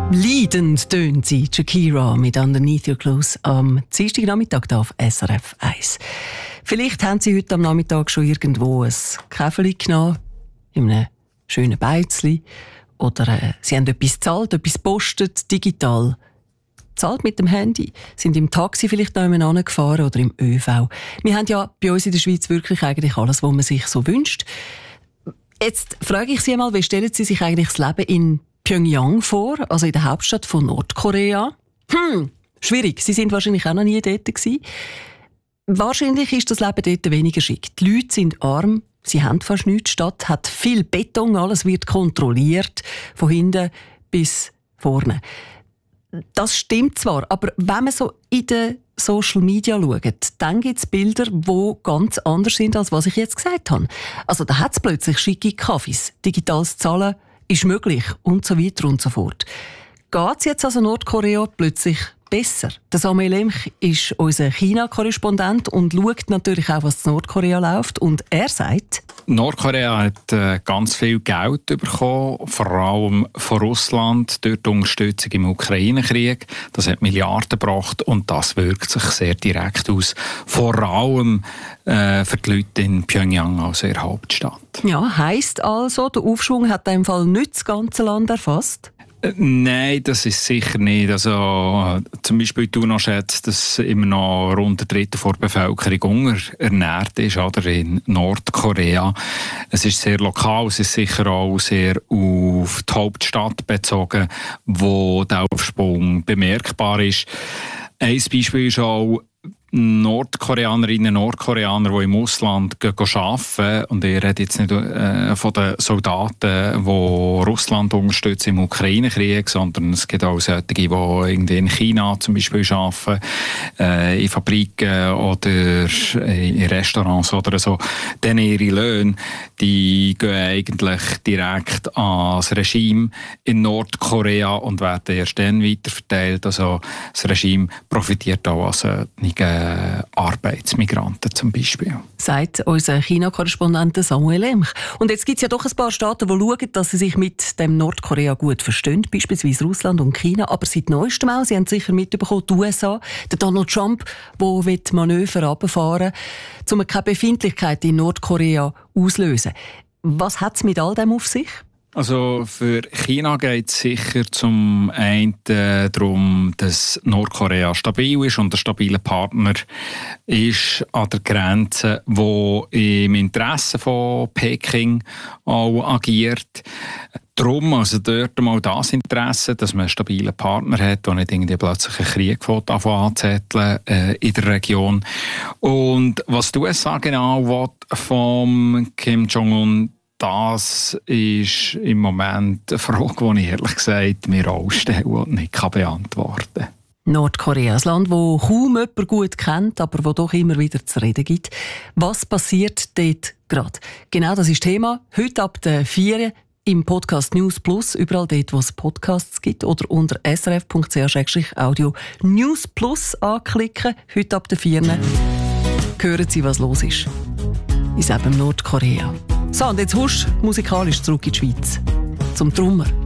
Leidend tönt sie, Shakira mit «Underneath Your Clothes» am Dienstagnachmittag hier auf SRF 1. Vielleicht haben Sie heute am Nachmittag schon irgendwo ein Käferli genommen, in einem schönen Beizli, oder Sie haben etwas gezahlt, etwas gepostet, digital. Zahlt mit dem Handy, sind im Taxi vielleicht noch jemand gefahren oder im ÖV. Wir haben ja bei uns in der Schweiz wirklich eigentlich alles, was man sich so wünscht. Jetzt frage ich Sie einmal, wie stellen Sie sich eigentlich das Leben in Pyongyang vor, also in der Hauptstadt von Nordkorea? Schwierig. Sie sind wahrscheinlich auch noch nie dort gewesen. Wahrscheinlich ist das Leben dort weniger schick. Die Leute sind arm, sie haben fast nichts. Die Stadt hat viel Beton, alles wird kontrolliert, von hinten bis vorne. Das stimmt zwar, aber wenn man so in den Social Media schaut, dann gibt es Bilder, die ganz anders sind, als was ich jetzt gesagt habe. Also da hat es plötzlich schicke Kaffees, digitales Zahlen ist möglich und so weiter und so fort. Geht es jetzt also Nordkorea plötzlich besser? Der Samuel Lemch ist unser China-Korrespondent und schaut natürlich auch, was in Nordkorea läuft. Und er sagt: Nordkorea hat ganz viel Geld bekommen, vor allem von Russland, durch die Unterstützung im Ukraine-Krieg. Das hat Milliarden gebracht und das wirkt sich sehr direkt aus. Vor allem für die Leute in Pyongyang, also in der Hauptstadt. Ja, heisst also, der Aufschwung hat in dem Fall nicht das ganze Land erfasst? Nein, das ist sicher nicht. Also, zum Beispiel die UNO schätzt, dass immer noch rund ein Drittel der Bevölkerung unterernährt ist, oder, in Nordkorea. Es ist sehr lokal, es ist sicher auch sehr auf die Hauptstadt bezogen, wo der Aufschwung bemerkbar ist. Ein Beispiel ist auch Nordkoreanerinnen und Nordkoreaner, die im Ausland arbeiten. Und ich rede jetzt nicht von den Soldaten, die Russland unterstützen im Ukraine-Krieg, sondern es gibt auch solche, die irgendwie in China zum Beispiel arbeiten, in Fabriken oder in Restaurants oder so. Dann ihre Löhne, die gehen eigentlich direkt ans Regime in Nordkorea und werden erst dann weiterverteilt. Also das Regime profitiert auch an solchen Arbeitsmigranten zum Beispiel. Sagt unser China-Korrespondent Samuel Lemch. Und jetzt gibt es ja doch ein paar Staaten, die schauen, dass sie sich mit dem Nordkorea gut verstehen, beispielsweise Russland und China. Aber seit neuestem auch, Sie haben sicher mitbekommen, die USA, der Donald Trump, der Manöver runterfahren will, um keine Befindlichkeit in Nordkorea auszulösen. Was hat es mit all dem auf sich? Also für China geht es sicher zum einen darum, dass Nordkorea stabil ist und ein stabiler Partner ist an der Grenze, wo im Interesse von Peking auch agiert. Darum, also dort mal das Interesse, dass man einen stabilen Partner hat, der nicht irgendwie plötzlich einen Krieg anzetteln in der Region. Und was die USA genau will vom Kim Jong-un, das ist im Moment eine Frage, die ich ehrlich gesagt mir auch stelle und nicht beantworten kann. Nordkorea, ein Land, das kaum jemand gut kennt, aber wo doch immer wieder zu reden gibt. Was passiert dort gerade? Genau das ist Thema. Heute ab der 4 im Podcast News Plus, überall dort, wo es Podcasts gibt, oder unter srf.ch/audio News Plus anklicken. Heute ab der 4 hören Sie, was los ist. In eben Nordkorea. So, und jetzt husch musikalisch zurück in die Schweiz. Zum Trummer.